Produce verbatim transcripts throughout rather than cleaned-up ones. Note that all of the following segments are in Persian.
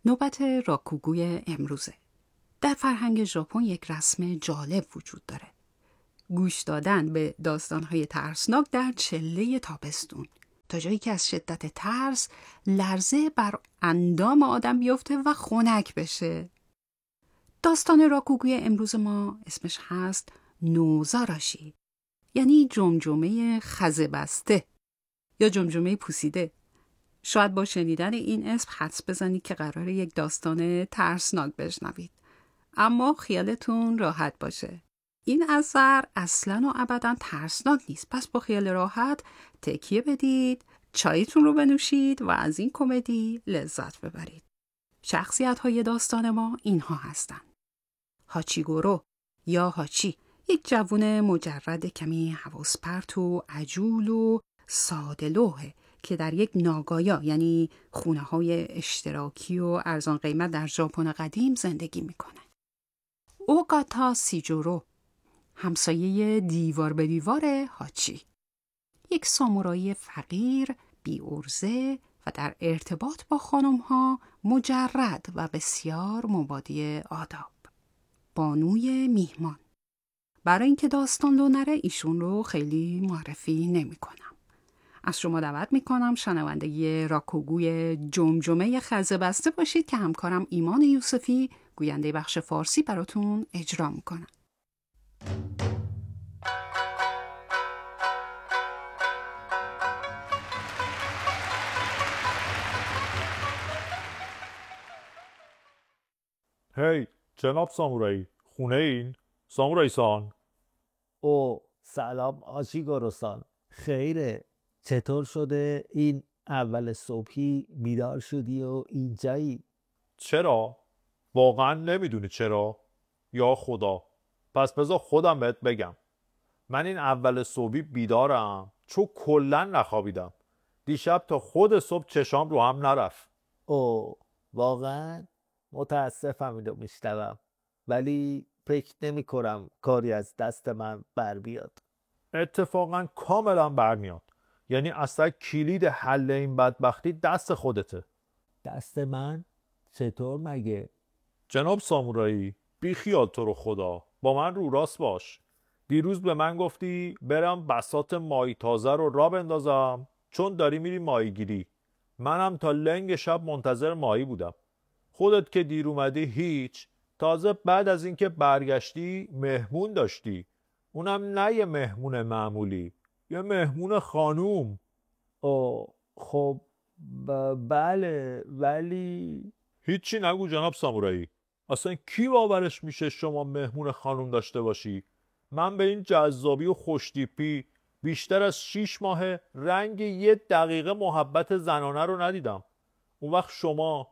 نوبت راکوگوی امروزه. در فرهنگ ژاپن یک رسم جالب وجود داره. گوش دادن به داستان‌های ترسناک در چله تابستون، تا جایی که از شدت ترس لرزه بر اندام آدم بیفته و خنک بشه. داستان راکوگوی امروز ما اسمش هست نوزاراشی، یعنی جمجمه خزه بسته یا جمجمه پوسیده. شاید با شنیدن این اسم حدس بزنید که قراره یک داستان ترسناک بشنوید، اما خیالتون راحت باشه، این اثر اصلاً و ابداً ترسناک نیست. پس با خیال راحت تکیه بدید، چایتون رو بنوشید و از این کمدی لذت ببرید. شخصیت های داستان ما اینها هستن: هاچیگورو یا هاچی، یک جوون مجرد کمی حواس پرت و عجول و ساده‌لوحه که در یک ناگایا، یعنی خونه های اشتراکی و ارزان قیمت در ژاپن قدیم زندگی میکنه. اوگاتا سیجورو، همسایه دیوار به دیوار هاچی، یک سامورایی فقیر، بی عرضه و در ارتباط با خانم ها مجرد و بسیار مبادی آداب. بانوی میهمان. برای اینکه داستان لو نره ایشون رو خیلی معرفی نمی کنم. از شما دعوت می کنم شنونده راکوگوی جمجمه خزه بسته باشید که همکارم ایمان یوسفی گوینده بخش فارسی براتون اجرا می کنم. هی hey, جناب سامورایی، خونه این؟ سامورایی سان. او سلام آشیگورو-سان، خیره؟ چطور شده این اول صبحی بیدار شدی و اینجایی؟ چرا؟ واقعا نمیدونی چرا؟ یا خدا، پس بذار خودم بهت بگم. من این اول صبحی بیدارم چون کلن نخوابیدم. دیشب تا خود صبح چشام رو هم نرفت. او واقعا متاسفم اینو میشنوم، ولی فکر نمی کنم کاری از دست من بر بیاد. اتفاقا کاملا برمیاد. یعنی اصلا کلید حل این بدبختی دست خودته. دست من؟ چطور مگه؟ جناب سامورایی، بی خیال تو رو خدا، با من رو راست باش. دیروز به من گفتی برم بساط ماهی تازه رو را بندازم چون داری میری ماهی گیری. منم تا لنگ شب منتظر ماهی بودم. خودت که دیر اومدی هیچ، تازه بعد از اینکه برگشتی مهمون داشتی. اونم نه یه مهمون معمولی، یه مهمون خانوم. او خب ب- بله، ولی هیچی نگو جناب سامورایی. اصلا کی باورش میشه شما مهمون خانوم داشته باشی؟ من به این جذابی و خوشتیپی بیشتر از شیش ماه رنگ یه دقیقه محبت زنانه رو ندیدم. اون وقت شما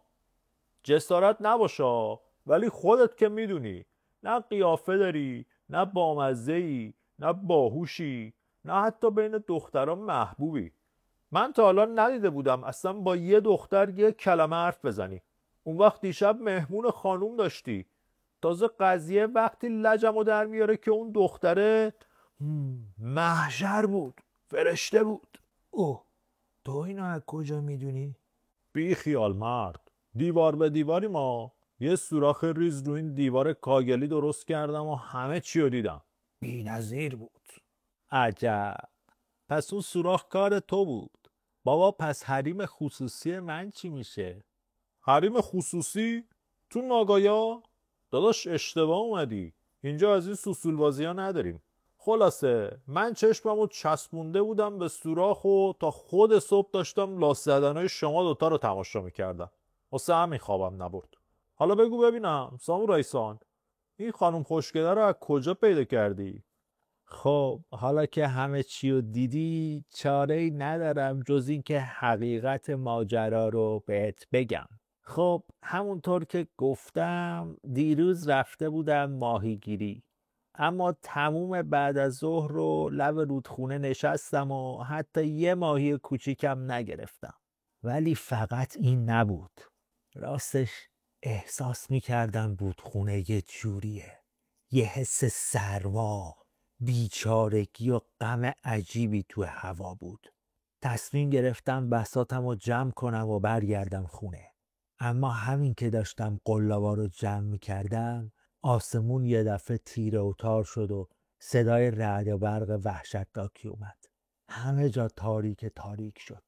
جسارت نباشه، ولی خودت که میدونی نه قیافه داری، نه بامزه‌ای، نه باهوشی، نه حتی بین دختران محبوبی. من تا حالا ندیده بودم اصلا با یه دختر یه کلمه حرف بزنی. اون وقت دیشب مهمون خانوم داشتی. تازه قضیه وقتی لجمو در میاره که اون دختره محشر بود، فرشته بود. اوه، تو اینو از کجا میدونی؟ بی خیال مرد، دیوار به دیواری ما یه سوراخ ریز رو این دیوار کاگلی درست کردم و همه چی رو دیدم. بی نظیر بود. عجب، پس اون سوراخ کار تو بود. بابا پس حریم خصوصی من چی میشه؟ حریم خصوصی؟ تو ناگایا؟ داداش اشتباه اومدی. اینجا از این سوسول بازی ها نداریم. خلاصه من چشممو چسبونده بودم به سوراخ و تا خود صبح داشتم لاس زدنهای شما دوتا رو تماشا میکردم. واسه همین خوابم نبرد. حالا بگو ببینم سامورایی سان، این خانم خوشگله رو از کجا پیدا کردی؟ خب حالا که همه چی رو دیدی، چاره ای ندارم جز این که حقیقت ماجرا رو بهت بگم. خب همونطور که گفتم دیروز رفته بودم ماهیگیری، اما تموم بعد از ظهر رو لب رودخونه نشستم و حتی یه ماهی کوچیکم نگرفتم. ولی فقط این نبود، راستش احساس میکردم رودخونه یه جوریه، یه حس سرما، بیچارگی و غم عجیبی تو هوا بود. تصمیم گرفتم بساطم رو جمع کنم و برگردم خونه، اما همین که داشتم قلابا رو جمع میکردم آسمون یه دفعه تیره و تار شد و صدای رعد و برق وحشتناکی اومد. همه جا تاریک تاریک شد.